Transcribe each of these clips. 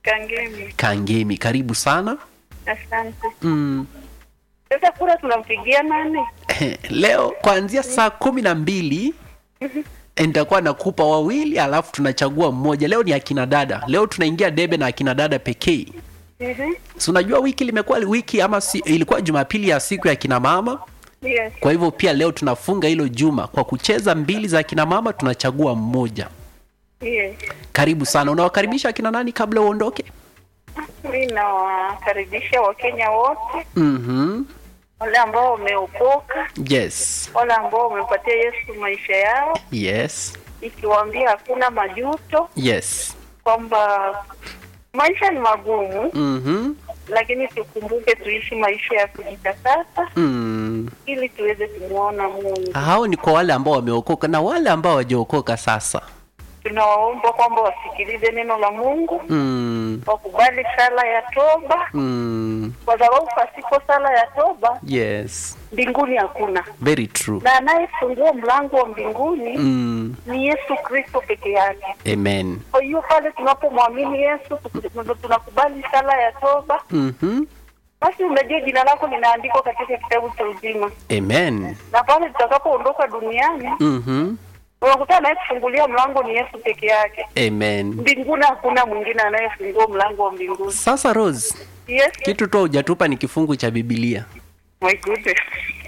Kangemi. Kangemi, karibu sana. Asante. Sasa kura tunampigia nani? Leo kuanzia saa 12 nitakuwa nakupa wawili alafu tunachagua mmoja. Leo ni akina dada. Leo tunaingia debe na akina dada pekee. So unajua wiki limekuwa wiki ama ilikuwa Jumapili ya siku ya kina mama. Yes. Kwa hivyo pia leo tunafunga hilo juma kwa kucheza mbili za kina mama, tunachagua mmoja. Yes. Karibu sana. Unawakaribisha akina nani kabla uondoke? Mimi nawakaribisha Wakenya wote. Wale ambao wameokoka. Yes. Wale ambao wamepatia Yesu maisha yao. Yes. Ikiwaambia hakuna majuto. Yes. Kwamba maisha ni magumu. Lakini tukumbuke tuishi maisha ya kujitakasa. Ili tuweze kumuona Mungu. Hao ni kwa wale ambao wameokoka na wale ambao hawajaokoka sasa. Tunawaomba kwamba wasikilize neno la Mungu. Wakubali sala ya toba. Kwa sababu pasipo sala ya toba, yes, mbinguni hakuna. Very true. Na anayefungua mlango wa mbinguni ni Yesu Kristo peke yake. Amen. Kwa hiyo pale tunapomwamini Yesu, tunakubali sala ya toba. Basi unajua jina lako linaandikwa katika kitabu cha uzima. Amen. Na pale tutakapoondoka duniani, unakutana naye kufungulia mlango ni Yesu peke yake. Amen. Mbinguni hakuna mwingine anayefungua mlango wa mbinguni. Sasa Rose, yes, kitu tu hujatupa ni kifungu cha Biblia. My goodness.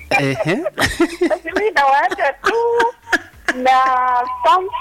Basi nawaacha tu na Psalm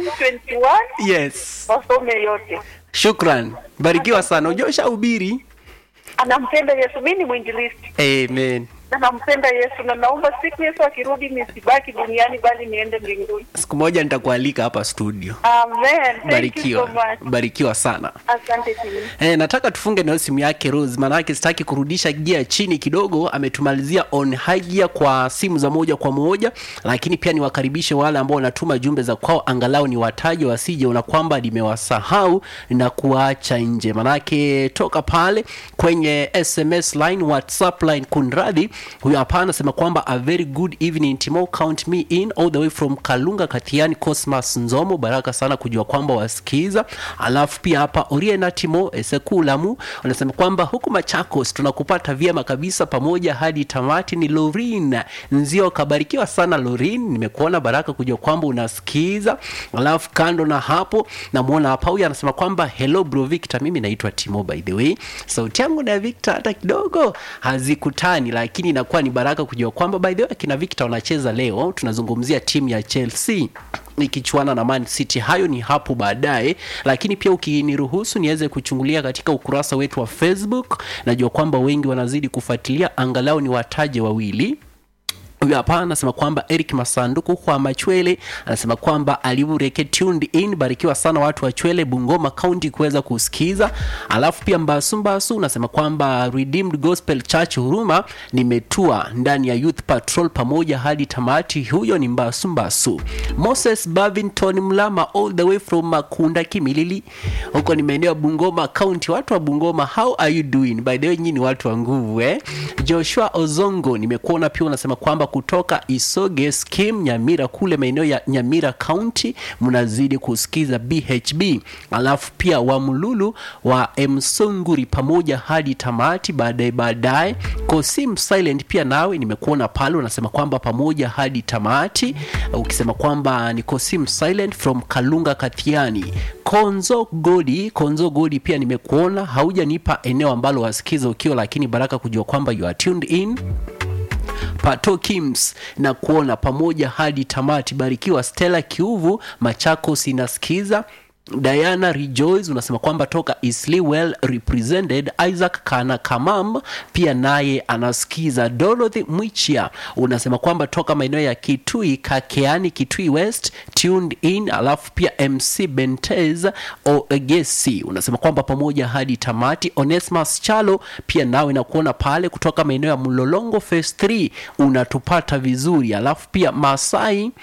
121. Yes. Wasome yote. Shukran. Barikiwa sana. Ujosha ubiri. Anampenda Yesu, mimi ni mwinjilisti. Amen. Na nampenda Yesu na naomba siku Yesu akirudi nisibaki duniani bali niende mbinguni. Siku moja nitakualika hapa studio. Amen. Barikiwa. Barikiwa sana. Asante sana. Nataka tufunge na simu yake Rose, maana yake sitaki kurudisha gia chini kidogo. Ametumalizia on high gear kwa simu za moja kwa moja, lakini pia niwakaribishe wale ambao wanatuma jumbe za kwao, angalau ni wataje wasije una kwamba nimewasahau na kuacha nje. Maana yake toka pale kwenye SMS line, WhatsApp line kunradi. Huyu hapa anasema kwamba a very good evening Timo, count me in all the way from Kalunga Kathiani, Cosmas Nzomo. Baraka sana kujua kwamba wasikiza. Alafu pia hapa Oriena Timo Esekulamu anasema kwamba huku Machakos tunakupata vyema kabisa pamoja hadi tamati. Ni Lorin Nzio, kabarikiwa sana Lorin, nimekuona, baraka kujua kwamba unasikiza. Alafu kando na hapo namuona hapa huyu anasema kwamba hello bro Victor, mimi naitwa Timo by the way. Sauti yangu na Victor hata kidogo hazikutani, lakini inakuwa ni baraka kujua kwamba by the way kina Victor wanacheza leo. Tunazungumzia timu ya Chelsea ikichuana na Man City. Hayo ni hapo baadaye, lakini pia ukiniruhusu niweze kuchungulia katika ukurasa wetu wa Facebook. Najua kwamba wengi wanazidi kufuatilia, angalau ni wataje wawili. Huyu hapa anasema kwamba Eric Masanduku kwa Machwele anasema kwamba alibureke tuned in, barikiwa sana watu wa Chwele Bungoma County kuweza kusikiza. Alafu pia Mbasumbasu anasema kwamba Redeemed Gospel Church Huruma nimetua ndani ya Youth Patrol pamoja hadi tamati. Huyo ni Mbasumbasu. Moses Bavington Mlama all the way from Makunda Kimilili, huko ni maeneo ya Bungoma County. Watu wa Bungoma, how are you doing? By the way nyinyi watu wa nguvu Joshua Ozongo nimekuona pia unasema kwamba kutoka Isoge Scheme Nyamira kule maeneo ya Nyamira County mnazidi kusikiza BHB. Alafu pia wa Mululu wa Msunguri pamoja hadi tamati baadaye. Kosim Silent pia nawe nimekuona pale unasema kwamba pamoja hadi tamati, ukisema kwamba ni Kosim Silent from Kalunga Kathiani. Konzo Godi pia nimekuona, haujanipa eneo ambalo wasikiza ukiwa, lakini baraka kujua kwamba you are tuned in. Pato Kims na kuona pamoja hadi tamati, barikiwa. Stella Kiuvu Machakos inasikiza. Diana Rejoice unasema kwamba toka Isli well represented. Isaac Kana Kamam pia naye anasikiza. Dorothy Mwichia unasema kwamba toka maeneo ya Kitui Kakeani, Kitui West tuned in. Alafu pia MC Bentez Oegesi unasema kwamba pamoja hadi tamati. Onesmus Chalo pia nawe nakuona pale kutoka maeneo ya Mlolongo Phase 3 unatupata vizuri. Alafu pia Masai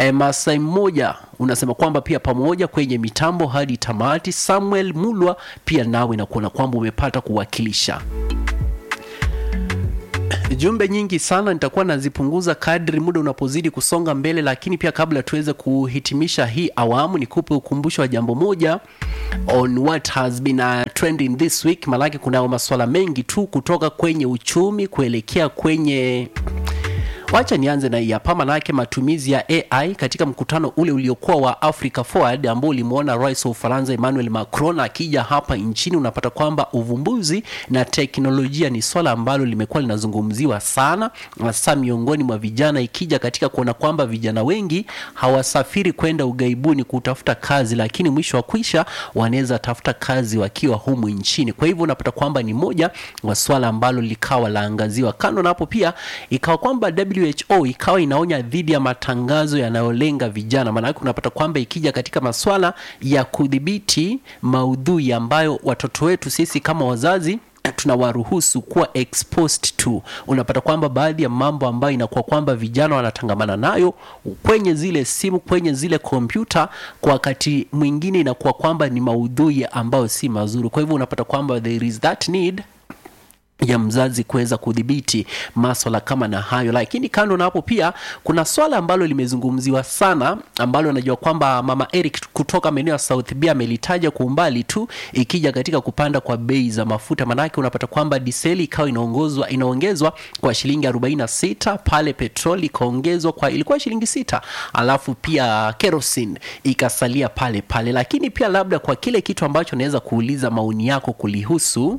mmoja unasema kwamba pia pamoja kwenye mitambo hadi tamati. Samuel Mulwa pia nawe nakuona kwamba umepata kuwakilisha. Jumbe nyingi sana nitakuwa nazipunguza kadri muda unapozidi kusonga mbele, lakini pia kabla tuweze kuhitimisha hii awamu nikupe ukumbusho wa jambo moja on what has been trending this week. Malaki kuna masuala mengi tu kutoka kwenye uchumi kuelekea kwenye, wacha nianze na hapa. Manake matumizi ya AI katika mkutano ule uliokuwa wa Africa Forward ambao ulimuona Rais wa Ufaransa Emmanuel Macron akija hapa nchini. Unapata kwamba uvumbuzi na teknolojia ni swala ambalo limekuwa linazungumziwa sana, hasa miongoni mwa vijana, ikija katika kuona kwamba vijana wengi hawasafiri kwenda ugaibuni kutafuta kazi, lakini mwisho wa kwisha wanaweza tafuta kazi wakiwa humu nchini. Kwa hivyo unapata kwamba ni moja wa swala ambalo likawa laangaziwa. Kando na hapo pia ikawa kwamba WHO ikawa inaonya dhidi ya matangazo yanayolenga vijana. Maana unapata kwamba ikija katika masuala ya kudhibiti maudhui ambayo watoto wetu sisi kama wazazi tunawaruhusu kuwa exposed to, unapata kwamba baadhi ya mambo ambayo inakuwa kwamba vijana wanatangamana nayo kwenye zile simu, kwenye zile kompyuta, kwa wakati mwingine inakuwa kwamba ni maudhui ambayo si mazuri. Kwa hivyo unapata kwamba there is that need ya mzazi kuweza kudhibiti masuala kama na hayo. Lakini kando na hapo pia kuna swala ambalo limezungumziwa sana, ambalo najua kwamba Mama Eric kutoka maeneo ya South B amelitaja kwa umbali tu, ikija katika kupanda kwa bei za mafuta. Manake unapata kwamba diseli ikawa inaongezwa kwa shilingi 46, pale petroli ikaongezwa kwa ilikuwa shilingi 6, alafu pia kerosene ikasalia pale pale. Lakini pia labda kwa kile kitu ambacho naweza kuuliza maoni yako kulihusu,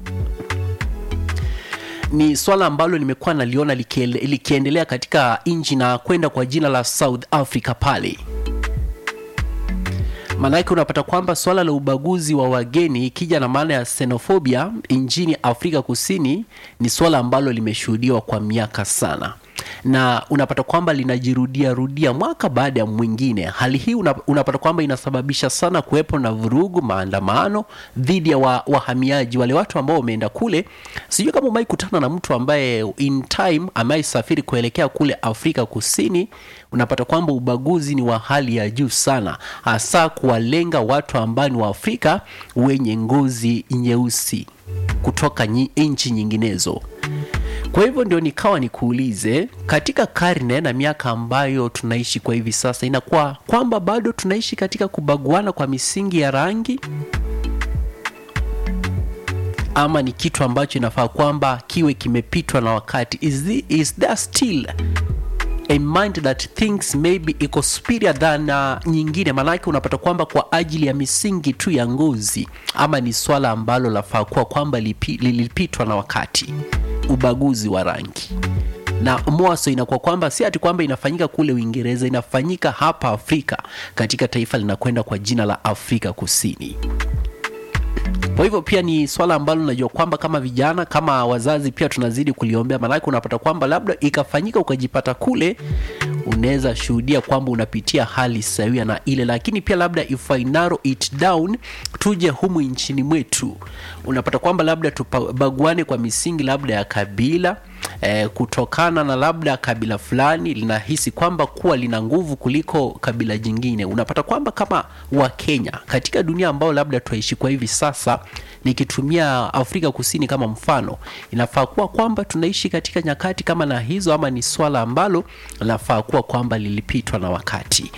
ni swala ambalo nimekuwa naliona likiendelea katika nchi na kwenda kwa jina la South Africa pale. Manake unapata kwamba swala la ubaguzi wa wageni, ikija na maana ya xenophobia nchini Afrika Kusini, ni swala ambalo limeshuhudiwa kwa miaka sana, na unapata kwamba linajirudia mwaka baada ya mwingine. Hali hii unapata kwamba inasababisha sana kuwepo na vurugu, maandamano dhidi ya wahamiaji, wale watu ambao wameenda kule. Sijui kama umeikutana na mtu ambaye in time ameisafiri kuelekea kule Afrika Kusini. Unapata kwamba ubaguzi ni wa hali ya juu sana, hasa kuwalenga watu ambao ni wa Afrika wenye ngozi nyeusi kutoka nchi nyinginezo. Kwa hivyo ndio nikawa nikuulize, katika karne na miaka ambayo tunaishi kwa hivi sasa, inakuwa kwamba bado tunaishi katika kubaguana kwa misingi ya rangi, ama ni kitu ambacho inafaa kwamba kiwe kimepitwa na wakati? Is there still a mind that thinks maybe iko superior than nyingine? Manake unapata kwamba kwa ajili ya misingi tu ya ngozi, ama ni swala ambalo lafaa kuwa kwamba lilipitwa na wakati, ubaguzi wa rangi? Na mwaso inakuwa kwamba si ati kwamba inafanyika kule Uingereza, inafanyika hapa Afrika, katika taifa linakwenda kwa jina la Afrika Kusini. Kwa hivyo pia ni swala ambalo najua kwamba kama vijana, kama wazazi pia tunazidi kuliombea. Manake unapata kwamba labda ikafanyika ukajipata kule, unaweza shuhudia kwamba unapitia hali sawia na ile. Lakini pia labda if I narrow it down, tuje humu nchini mwetu, unapata kwamba labda tubaguane kwa misingi labda ya kabila, kutokana na labda kabila fulani linahisi kwamba kuwa lina nguvu kuliko kabila jingine. Unapata kwamba kama wa Kenya katika dunia ambao labda tuishi kwa hivi sasa, nikitumia Afrika Kusini kama mfano, inafaa kuwa kwamba tunaishi katika nyakati kama na hizo, ama ni swala ambalo lafaa kuwa kwamba lilipitwa na wakati?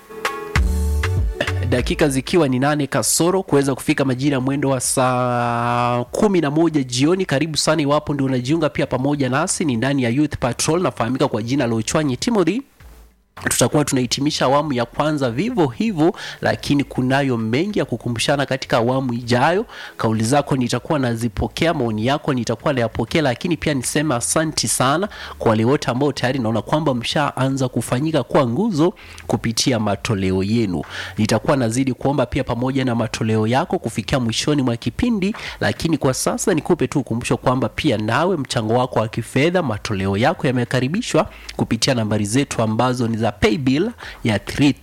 Dakika zikiwa ni 8 kasoro kuweza kufika majira mwendo wa saa 11 jioni. Karibu sana iwapo ndio unajiunga pia pamoja nasi, ni ndani ya Youth Patrol, nafahamika kwa jina la Ochwanyi Timothy. Tutakuwa tunahitimisha awamu ya kwanza vivo hivyo, lakini kunayo mengi ya kukumbushana katika awamu ijayo. Kauli zako nitakuwa nazipokea, maoni yako nitakuwa nayapokea, lakini pia nisema asante sana kwa wale wote ambao tayari naona kwamba mshaanza kufanyika kwa nguzo kupitia matoleo yenu. Nitakuwa nazidi kuomba pia pamoja na matoleo yako kufikia mwishoni mwa kipindi, lakini kwa sasa nikupe tu ukumbusho kwamba pia nawe mchango wako wa kifedha, matoleo yako yamekaribishwa kupitia nambari zetu ambazo ni za paybill ya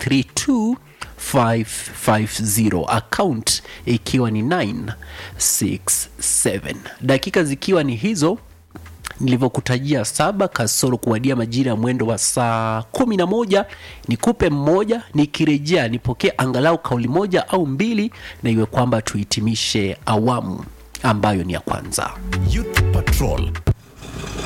332550, account ikiwa ni 967. Dakika zikiwa ni hizo nilivyokutajia 7 kasoro kuwadia majira ya mwendo wa saa 11, nikupe mmoja, nikirejea nipokee angalau kauli moja au mbili, na iwe kwamba tuhitimishe awamu ambayo ni ya kwanza. Youth Patrol.